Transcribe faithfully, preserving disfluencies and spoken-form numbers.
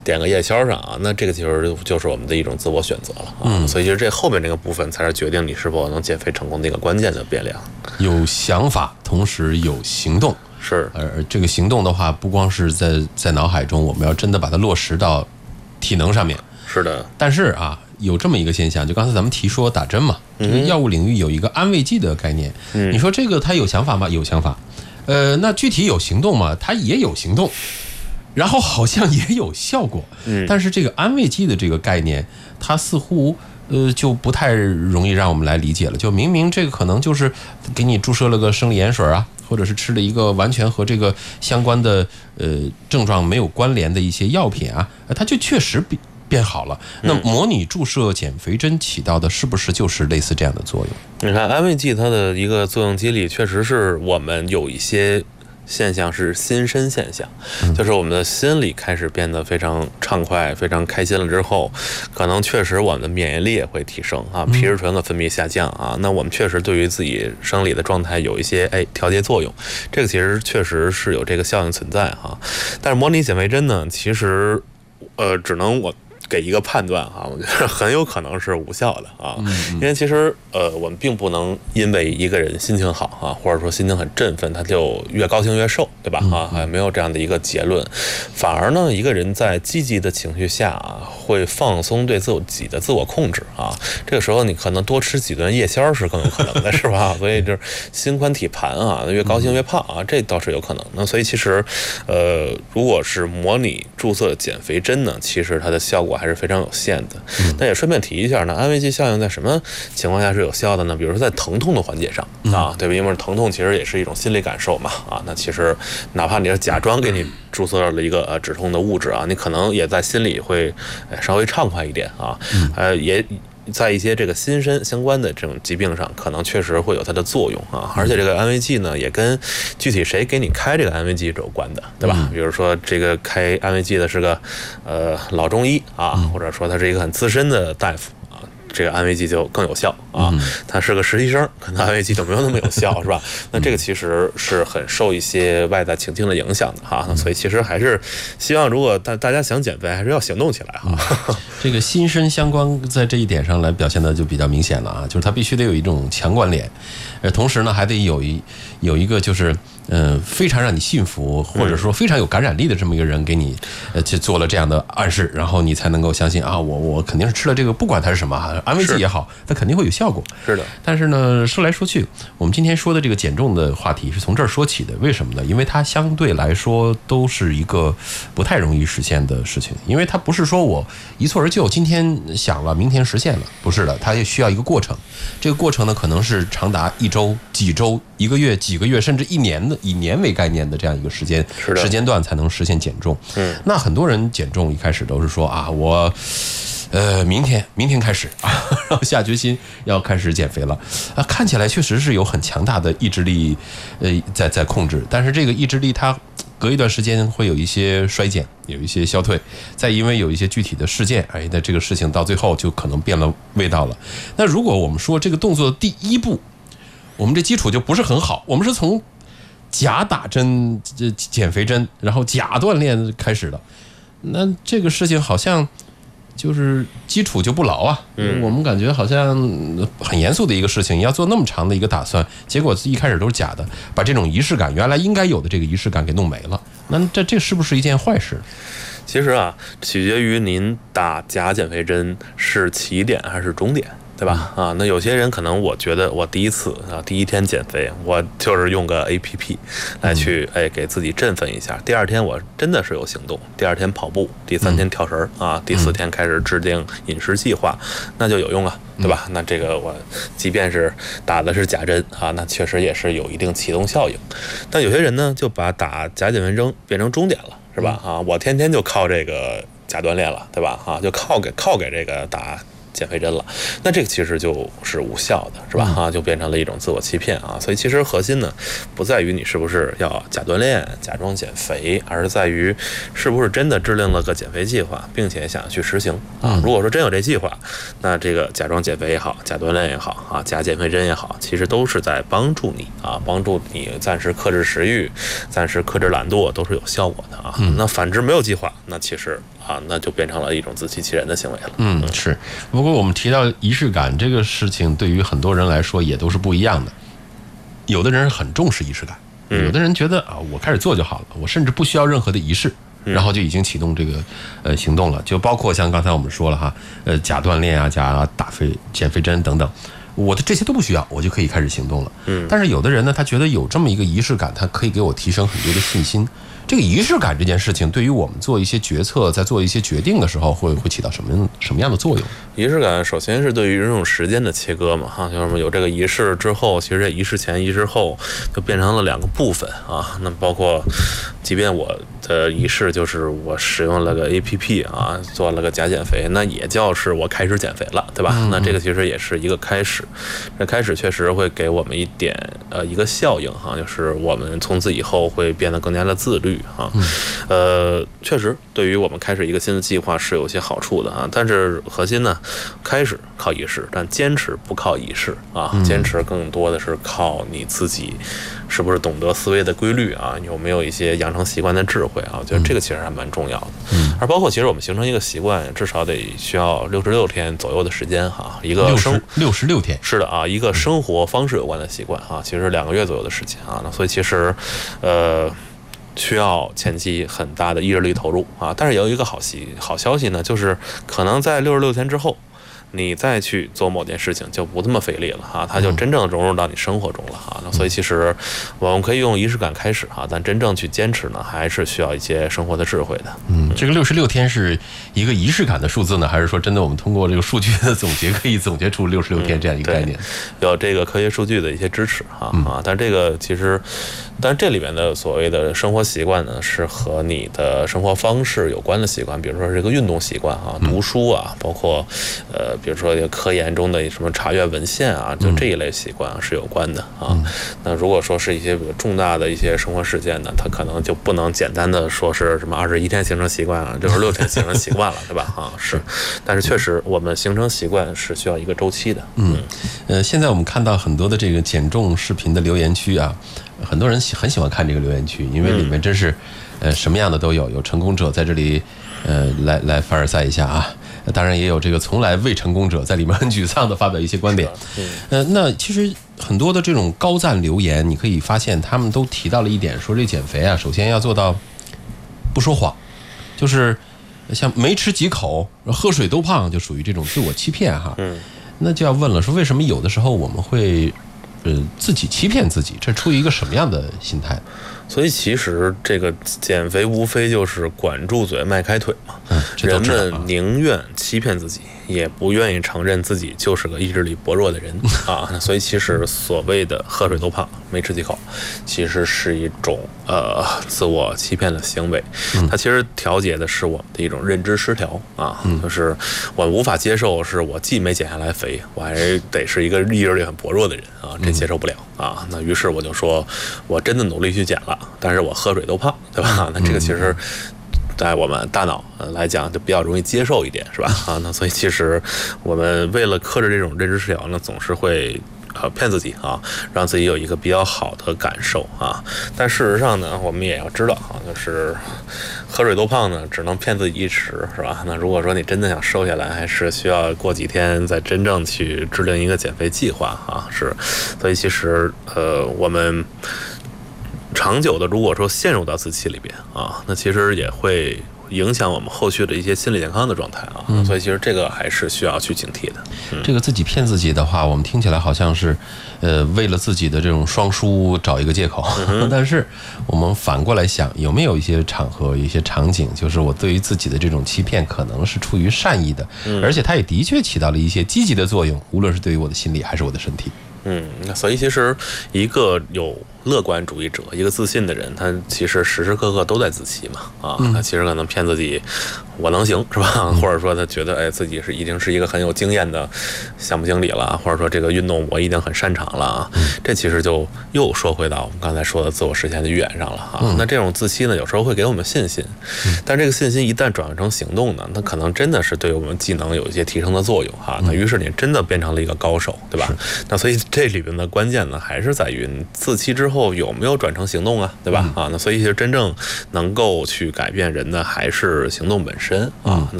点个夜宵上啊，那这个其实就是我们的一种自我选择了啊。嗯，所以其实这后面这个部分才是决定你是否能减肥成功的一个关键的变量。 有想法，同时有行动。 是， 而这个行动的话，不光是在在脑海中，我们要真的把它落实到体能上面。 是的。 但是啊，有这么一个现象，就刚才咱们提说打针嘛，这个药物领域有一个安慰剂的概念。嗯，你说这个他有想法吗？有想法。呃，那具体有行动吗？他也有行动。然后好像也有效果，嗯，但是这个安慰剂的这个概念，它似乎呃就不太容易让我们来理解了。就明明这个可能就是给你注射了个生理盐水啊，或者是吃了一个完全和这个相关的呃症状没有关联的一些药品啊，它就确实变变好了。那模拟注射减肥针起到的是不是就是类似这样的作用？ 你看安慰剂它的一个作用机理，确实是我们有一些现象是心身现象，就是我们的心理开始变得非常畅快、非常开心了之后，可能确实我们的免疫力也会提升啊，皮质醇的分泌下降啊，那我们确实对于自己生理的状态有一些哎调节作用，这个其实确实是有这个效应存在哈。但是模拟减肥针呢，其实呃只能我给一个判断哈，我觉得很有可能是无效的啊，因为其实呃我们并不能因为一个人心情好啊，或者说心情很振奋，他就越高兴越瘦，对吧？啊，没有这样的一个结论，反而呢，一个人在积极的情绪下啊，会放松对自己的自我控制啊，这个时候你可能多吃几顿夜宵是更有可能的，是吧？所以就是心宽体盘啊，越高兴越胖啊，这倒是有可能的。所以其实呃，如果是模拟注射减肥针呢，其实它的效果还是非常有限的。那也顺便提一下呢，安慰剂效应在什么情况下是有效的呢？比如说在疼痛的缓解上啊，对吧？因为疼痛其实也是一种心理感受嘛啊。那其实哪怕你是假装给你注射了一个呃止痛的物质啊，你可能也在心里会稍微畅快一点啊。呃，也在一些这个心身相关的这种疾病上，可能确实会有它的作用啊。而且这个安慰剂呢，也跟具体谁给你开这个安慰剂是有关的，对吧？比如说这个开安慰剂的是个呃老中医啊，或者说他是一个很资深的大夫啊，这个安慰剂就更有效啊。他是个实习生，可能安慰剂就没有那么有效，是吧？那这个其实是很受一些外在情境的影响的哈。那所以其实还是希望，如果大大家想减肥，还是要行动起来哈。 这个心身相关在这一点上来表现的就比较明显了啊，就是它必须得有一种强关联，呃，同时呢还得有一有一个就是嗯、呃、非常让你信服或者说非常有感染力的这么一个人给你呃去做了这样的暗示，然后你才能够相信啊，我我肯定是吃了这个，不管它是什么安慰剂也好，它肯定会有效果。 是的。 但是呢，说来说去，我们今天说的这个减重的话题是从这儿说起的，为什么呢？因为它相对来说都是一个不太容易实现的事情，因为它不是说我一蹴而就，今天想了，明天实现了，不是的，它也需要一个过程。这个过程呢，可能是长达一周、几周、一个月、几个月，甚至一年的，以年为概念的这样一个时间时间段才能实现减重。嗯，那很多人减重一开始都是说啊，我。呃，明天明天开始啊，然后下决心要开始减肥了啊，看起来确实是有很强大的意志力，呃，在在控制，但是这个意志力它隔一段时间会有一些衰减，有一些消退，再因为有一些具体的事件，哎，那这个事情到最后就可能变了味道了。那如果我们说这个动作的第一步，我们这基础就不是很好，我们是从假打针、这减肥针，然后假锻炼开始的，那这个事情好像。就是基础就不牢啊，嗯，我们感觉好像很严肃的一个事情，要做那么长的一个打算，结果一开始都是假的，把这种仪式感原来应该有的这个仪式感给弄没了，那这这是不是一件坏事？ 其实啊，取决于您打假减肥针是起点还是终点。对吧？啊，那有些人可能我觉得我第一次啊，第一天减肥，我就是用个 A P P 来去哎给自己振奋一下。第二天我真的是有行动，第二天跑步，第三天跳绳啊，第四天开始制定饮食计划，那就有用啊，对吧？那这个我即便是打的是假针啊，那确实也是有一定启动效应。但有些人呢，就把打假减肥针变成终点了，是吧？啊，我天天就靠这个假锻炼了，对吧？啊，就靠给靠给这个打。减肥针了，那这个其实就是无效的，是吧？啊，就变成了一种自我欺骗啊。所以其实核心呢，不在于你是不是要假锻炼、假装减肥，而是在于是不是真的制定了个减肥计划，并且想去实行啊。如果说真有这计划，那这个假装减肥也好，假锻炼也好啊，假减肥针也好，其实都是在帮助你啊，帮助你暂时克制食欲、暂时克制懒惰，都是有效果的啊。那反之没有计划，那其实啊，那就变成了一种自欺欺人的行为了。 嗯，是。不过我们提到仪式感这个事情，对于很多人来说也都是不一样的。有的人很重视仪式感，有的人觉得啊，我开始做就好了，我甚至不需要任何的仪式。然后就已经启动这个呃行动了，就包括像刚才我们说了哈，呃假锻炼啊，假打肥减肥针等等，我的这些都不需要，我就可以开始行动了。嗯，但是有的人呢，他觉得有这么一个仪式感，他可以给我提升很多的信心。这个仪式感这件事情，对于我们做一些决策，在做一些决定的时候，会会起到什么什么样的作用？ 仪式感首先是对于这种时间的切割嘛，哈，就是有这个仪式之后，其实这仪式前、仪式后就变成了两个部分啊。那包括，即便我的仪式就是我使用了个 A P P 啊，做了个假减肥，那也叫是我开始减肥了，对吧？嗯、那这个其实也是一个开始，这开始确实会给我们一点呃一个效应哈，就是我们从此以后会变得更加的自律。啊，呃，确实，对于我们开始一个新的计划是有些好处的啊。但是核心呢，开始靠仪式，但坚持不靠仪式啊。坚持更多的是靠你自己，是不是懂得思维的规律啊？有没有一些养成习惯的智慧啊？我觉得这个其实还蛮重要的。嗯。而包括其实我们形成一个习惯，至少得需要六十六天左右的时间哈。一个生六十六天。 是的啊，一个生活方式有关的习惯啊，其实两个月左右的时间啊。那所以其实，呃。需要前期很大的意志力投入啊，但是有一个好息好消息呢，就是可能在六十六天之后，你再去做某件事情就不这么费力了哈，它就真正融入到你生活中了哈。那所以其实我们可以用仪式感开始哈，但真正去坚持呢，还是需要一些生活的智慧的。 嗯，这个六十六天是一个仪式感的数字呢，还是说真的我们通过这个数据的总结可以总结出六十六天这样一个概念？ 嗯、有这个科学数据的一些支持哈、嗯、啊，但这个其实。但这里面的所谓的生活习惯呢，是和你的生活方式有关的习惯，比如说这个运动习惯啊、读书啊，包括呃，比如说科研中的什么查阅文献啊，就这一类习惯啊是有关的啊。那如果说是一些比较重大的一些生活事件呢，它可能就不能简单的说是什么二十一天形成习惯啊，六十六天形成习惯了，对吧？啊，是。但是确实，我们形成习惯是需要一个周期的。 嗯，呃，现在我们看到很多的这个减重视频的留言区啊。很多人喜很喜欢看这个留言区，因为里面真是，呃，什么样的都有，有成功者在这里，呃，来来凡尔赛一下啊。当然也有这个从来未成功者在里面很沮丧的发表一些观点。呃，那其实很多的这种高赞留言，你可以发现他们都提到了一点，说这减肥啊，首先要做到不说谎，就是像没吃几口、喝水都胖，就属于这种自我欺骗哈。嗯。那就要问了，说为什么有的时候我们会？呃，自己欺骗自己，这出于一个什么样的心态？ 所以其实这个减肥无非就是管住嘴迈开腿嘛。 嗯， 人们宁愿欺骗自己，也不愿意承认自己就是个意志力薄弱的人啊。所以其实所谓的喝水都胖，没吃几口，其实是一种呃自我欺骗的行为。它其实调节的是我们的一种认知失调啊，就是我无法接受，是我既没减下来肥，我还得是一个意志力很薄弱的人啊，这接受不了啊。那于是我就说，我真的努力去减了。但是我喝水都胖，对吧？那这个其实，在我们大脑来讲就比较容易接受一点，是吧？啊，那所以其实我们为了克制这种认知失调呢，总是会呃骗自己啊，让自己有一个比较好的感受啊。但事实上呢，我们也要知道啊，就是喝水都胖呢，只能骗自己一时，是吧？那如果说你真的想瘦下来，还是需要过几天再真正去制定一个减肥计划啊。是，所以其实呃我们。长久的，如果说陷入到自欺里边啊，那其实也会影响我们后续的一些心理健康的状态啊。嗯、所以其实这个还是需要去警惕的。嗯、 这个自己骗自己的话，我们听起来好像是，呃，为了自己的这种双输找一个借口。嗯、但是我们反过来想，有没有一些场合、一些场景，就是我对于自己的这种欺骗，可能是出于善意的，嗯、而且它也的确起到了一些积极的作用，无论是对于我的心理还是我的身体。 嗯，所以其实一个有乐观主义者，一个自信的人，他其实时时刻刻都在自欺嘛，啊，他其实可能骗自己，我能行是吧？或者说他觉得哎自己是已经是一个很有经验的项目经理了，或者说这个运动我已经很擅长了啊，这其实就又说回到我们刚才说的自我实现的预言上了啊。那这种自欺呢，有时候会给我们信心，但这个信心一旦转换成行动呢，它可能真的是对我们技能有一些提升的作用哈。那于是你真的变成了一个高手，对吧？那所以这里边的关键呢，还是在于自欺之后。 后有没有转成行动啊，对吧？啊，那所以其实真正能够去改变人的还是行动本身啊。那